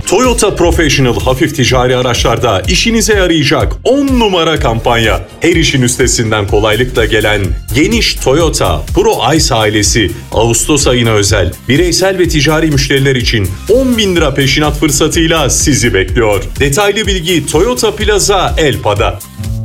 Toyota Professional hafif ticari araçlarda işinize yarayacak 10 numara kampanya. Her işin üstesinden kolaylıkla gelen geniş Toyota Pro Ice ailesi Ağustos ayına özel bireysel ve ticari müşteriler için 10.000 lira peşinat fırsatıyla sizi bekliyor. Detaylı bilgi Toyota Plaza Elpa'da.